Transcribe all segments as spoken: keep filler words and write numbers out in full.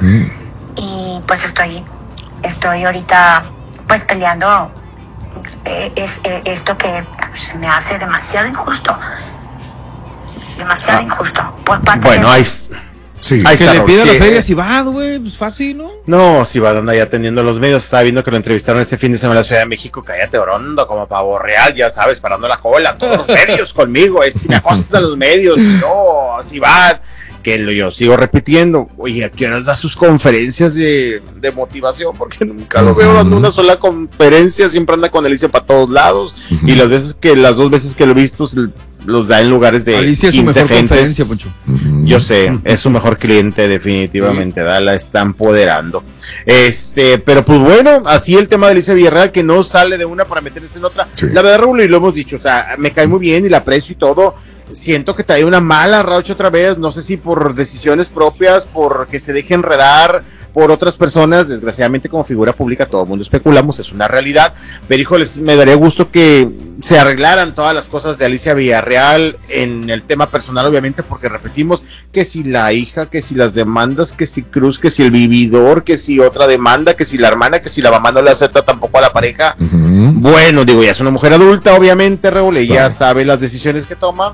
Mm. Y pues estoy, estoy ahorita pues peleando eh, es, eh, esto que se me hace demasiado injusto. Demasiado ah. injusto. Por parte bueno, de... hay... Sí. Ahí que está, le pida la sí, feria eh, si va, güey, pues fácil, ¿no? No, si va anda ya atendiendo los medios. Estaba viendo que lo entrevistaron este fin de semana en la Ciudad de México. Cállate, orondo, como pavo real, ya sabes, parando la cola. Todos los medios conmigo. Es que me acosas a los medios. No, si va. Que lo, yo sigo repitiendo. Oye, ¿a qué horas da sus conferencias de, de motivación? Porque nunca lo veo dando una sola conferencia. Siempre anda con Alicia para todos lados. Uh-huh. Y las veces que, las dos veces que lo he visto, los da en lugares de Alicia es su mejor gentes. Conferencia, Poncho. Yo sé, es su mejor cliente definitivamente, ¿verdad? La está empoderando. Este, pero pues bueno, así el tema de Alicia Villarreal, que no sale de una para meterse en otra. Sí. La verdad, Raúl, y lo hemos dicho, o sea, me cae muy bien y la aprecio y todo. Siento que trae una mala racha otra vez, no sé si por decisiones propias, por que se deje enredar por otras personas, desgraciadamente como figura pública todo el mundo especulamos, es una realidad, pero híjoles, me daría gusto que se arreglaran todas las cosas de Alicia Villarreal en el tema personal, obviamente, porque repetimos que si la hija, que si las demandas, que si Cruz, que si el vividor, que si otra demanda, que si la hermana, que si la mamá no le acepta tampoco a la pareja, uh-huh. Bueno, digo, ya es una mujer adulta, obviamente, Raúl, ella claro. sabe las decisiones que toma,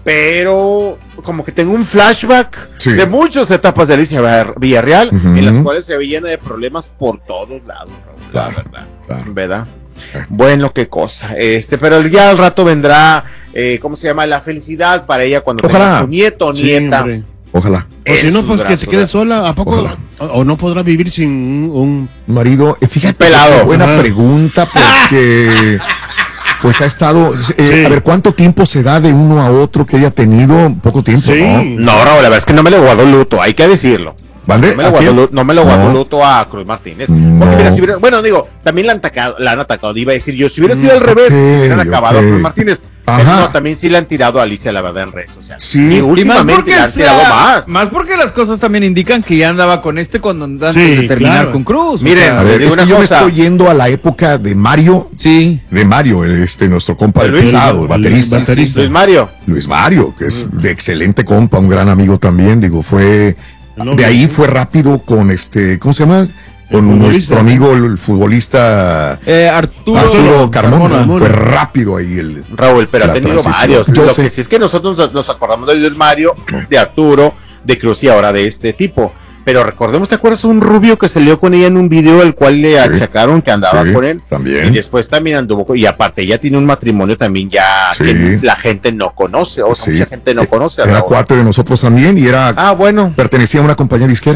pero como que tengo un flashback sí. de muchas etapas de Alicia Villarreal, uh-huh. en las cuales se llena de problemas por todos lados, Raúl, claro, la verdad, claro. ¿verdad? Eh. Bueno, qué cosa, este, pero ya al rato vendrá, eh, ¿cómo se llama? La felicidad para ella cuando Ojalá. tenga su nieto o sí, nieta. Hombre. Ojalá. O si no, pues que se quede sola, ¿a poco? O, o no podrá vivir sin un, un... marido. Fíjate, pelado. Qué buena Ajá. pregunta, porque... Pues ha estado, eh, sí. a ver, ¿cuánto tiempo se da de uno a otro que haya tenido? Poco tiempo, sí. ¿no? No, Raúl, la verdad es que no me le guardó luto, hay que decirlo. ¿Vale? No me lo guardó, luto, no me lo guardó no. luto a Cruz Martínez. No. Porque mira, si hubiera, bueno, digo, también la han atacado, la han atacado, iba a decir yo, si hubiera sido al revés, okay, hubieran acabado okay. a Cruz Martínez. Pero no, también sí le han tirado a Alicia, la verdad, en redes sociales. Sí, y últimamente le han tirado sea, más. Más porque las cosas también indican que ya andaba con este cuando antes sí, de terminar claro. con Cruz. Miren, o sea, a ver, es que yo cosa. me estoy yendo a la época de Mario. Sí. De Mario, este, nuestro compa del pesado, el baterista. El baterista. Luis Mario. Luis Mario, que es de excelente compa, un gran amigo también, digo, fue... No, de ahí fue rápido con este, ¿cómo se llama? Con nuestro amigo el futbolista eh, Arturo, Arturo Carmona. Carmona. Fue rápido ahí el Raúl, pero ha tenido varios. Yo Lo sé. que sí es que nosotros nos, nos acordamos de Luis Mario, de Arturo, de Cruz y ahora de este tipo. Pero recordemos, ¿te acuerdas un rubio que salió con ella en un video al cual le sí, achacaron que andaba sí, con él? También. Y después también anduvo con, y aparte ella tiene un matrimonio también ya sí. que la gente no conoce, o sea, sí. mucha gente no conoce. Era cuate de nosotros también y era ah, bueno. pertenecía a una compañía disquera.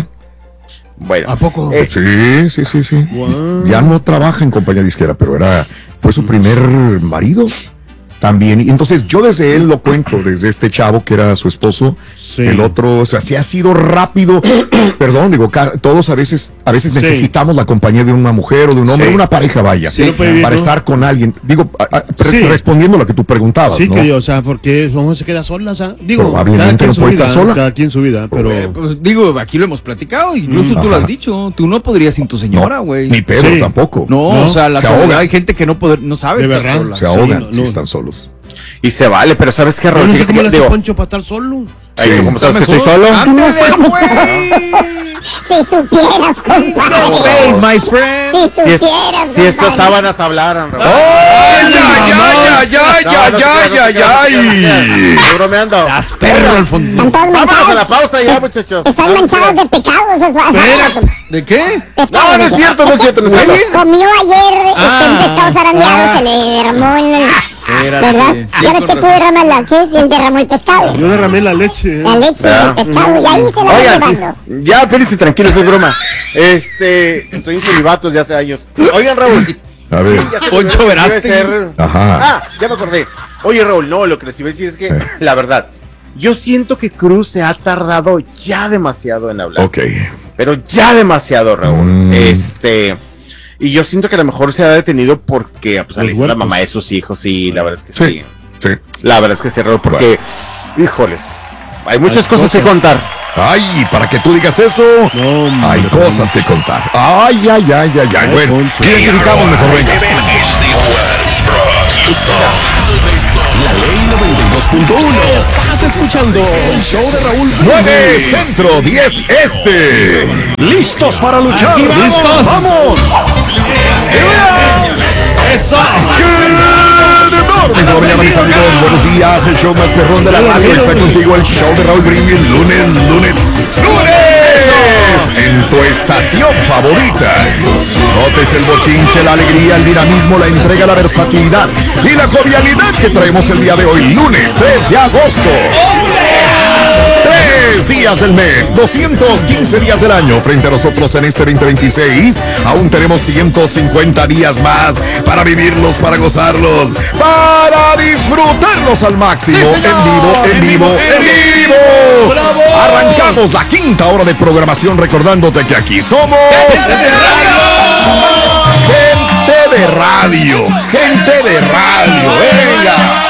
Bueno. ¿A poco? Eh, sí, sí, sí, sí. Wow. Ya no trabaja en compañía disquera, pero era, fue su primer marido. También, y entonces yo desde él lo cuento, desde este chavo que era su esposo, sí. el otro, o sea, sí ha sido rápido, perdón, digo, todos a veces, a veces sí. necesitamos la compañía de una mujer o de un hombre, sí. una pareja vaya, sí, para vivir, estar ¿no? con alguien, digo, a, a, sí. respondiendo a lo que tú preguntabas, sí, ¿no? que, o sea, porque uno se queda sola, o sea, digo, probablemente no puede estar sola, cada quien su vida, pero, eh, pues, digo, aquí lo hemos platicado, incluso mm, tú lo has dicho, tú no podrías sin tu señora, güey, no, ni Pedro sí. tampoco, no, no, o sea, la soledad, hay gente que no poder, no sabe estar verdad sola, se ahogan si están solos. Y se vale, pero ¿sabes qué, Raúl? Yo no sé cómo le hace Poncho para estar solo. Ay, sí. ¿Cómo sabes que estoy solo? Si supieras, compadre. My friend. Si supieras, Si estas sábanas hablaran, Raúl. ¡Ay, ya, ya, ya, ya, ya, ya, ya! Estoy bromeando. Las perro, Alfonso. Vamos a la pausa ya, muchachos. Están manchadas de pecados. ¿De qué? No, no es cierto, no es cierto, no es cierto. Comió ayer pescados zarandeados, se le derramó en el... Espérate, ¿verdad? sí, ya ves que tú derramas la, ¿qué? Sí, derramó el pescado. Yo derramé la leche. La leche del pescado, y ahí se la va llevando. Sí, ya, espérense, tranquilos, es broma. Este, estoy en celibato desde hace años. Oigan, Raúl. A ver. Poncho Verástegui. Ser... Ajá. Ah, ya me acordé. Oye, Raúl, no, lo que les iba a decir es que, eh. la verdad, yo siento que Cruz se ha tardado ya demasiado en hablar. Ok. Pero ya demasiado, Raúl. Mm. Este... Y yo siento que a lo mejor se ha detenido porque pues, Alicia es la mamá de sus hijos, y la verdad es que sí. Sí. sí. La verdad es que sí, Raúl, porque, bueno. híjoles, hay muchas hay cosas, cosas que contar. Ay, para que tú digas eso, no, hay cosas que contar. Ay, ay, ay, ay, ay. Bueno, identificamos mejor, venga. Esto, la ley noventa y dos punto uno. Estás escuchando el show de Raúl. nueve Centro, diez Este. ¿Listos para luchar? ¡Listos! ¡Vamos! ¡Eso! Buenas mañana, mis amigos, buenos días. El show más perrón de la radio está contigo. El show de Raúl Brindis, lunes, lunes, lunes en tu estación favorita. Notes el bochinche, la alegría, el dinamismo, la entrega, la versatilidad y la jovialidad que traemos el día de hoy, lunes tres de agosto. Tres días del mes, doscientos quince días del año frente a nosotros en este veinte veintiséis. Aún tenemos ciento cincuenta días más para vivirlos, para gozarlos, para disfrutarlos al máximo. Sí, en vivo, en vivo, en vivo. ¡Bravo! Arrancamos la quinta hora de programación recordándote que aquí somos ¡Gente de radio! Gente de radio, gente de radio, venga.